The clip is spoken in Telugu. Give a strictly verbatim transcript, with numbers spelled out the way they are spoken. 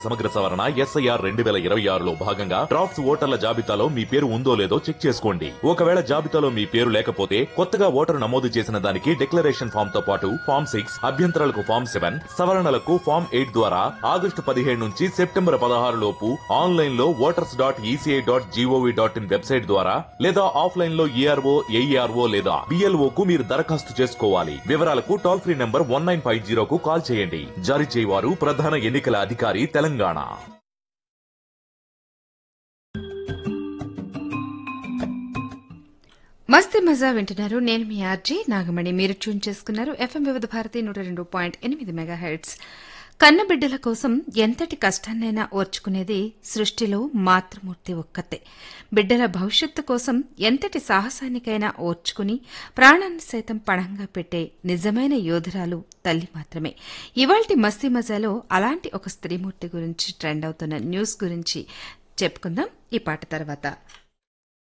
సమగ్ర సవరణ ఎస్ఐఆర్ రెండు వేల ఇరవై ఆరులో భాగంగా డ్రాఫ్ట్స్ ఓటర్ల జాబితాలో మీ పేరు ఉందో లేదో చెక్ చేసుకోండి. ఒకవేళ జాబితాలో మీ పేరు లేకపోతే కొత్తగా ఓటరు నమోదు చేసిన దానికి డిక్లరేషన్ ఫామ్ తో పాటు ఫామ్ సిక్స్ అభ్యంతరాలకు ఫామ్ సెవెన్ సవరణలకు ఫామ్ ఎయిట్ ద్వారా ఆగస్టు పదిహేడు నుంచి సెప్టెంబర్ పదహారు లోపు ఆన్లైన్ లో voters dot ECI dot GOV dot in website ద్వారా లేదా ఆఫ్లైన్ లో ఈఆర్ఓ ఏఈఆర్ఓ లేదా బిఎల్ఓ కు మీరు దరఖాస్తు చేసుకోవాలి. వివరాలకు toll free number one nine five జీరోకు call చేయండి. జారీ చేయవారు ప్రధాన ఎన్నికల అధికారి తెలంగాణ. మస్తీ మజా వింటున్నారు. నేను మీ ఆర్జే నాగమణి. మీరు ట్యూన్ చేసుకున్నారు ఎఫ్ఎం వివిధ భారతి నూట రెండు పాయింట్ ఎనిమిది మెగా హెర్ట్స్. కన్నబిడ్డల కోసం ఎంతటి కష్టాన్నైనా ఓర్చుకునేది సృష్టిలో మాతృమూర్తి ఒక్కతే. బిడ్డల భవిష్యత్తు కోసం ఎంతటి సాహసానికైనా ఓర్చుకుని ప్రాణాన్ని సైతం పణంగా పెట్టే నిజమైన యోధురాలు తల్లి మాత్రమే. ఇవాల్టి మస్తీ మజాలో అలాంటి ఒక స్త్రీమూర్తి గురించి ట్రెండ్ అవుతున్న న్యూస్ గురించి చెప్పుకుందాం ఈ పాట తర్వాత.